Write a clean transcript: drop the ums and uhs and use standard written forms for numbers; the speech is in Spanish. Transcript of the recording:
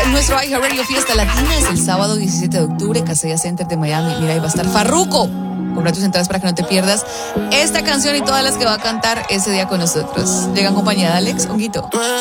nuestro iHeartRadio Fiesta Latina es el sábado 17 de octubre, Casella Center de Miami. Mira, ahí va a estar Farruko. Compra tus entradas para que no te pierdas esta canción y todas las que va a cantar ese día con nosotros. Llega en compañía de Alex Honguito.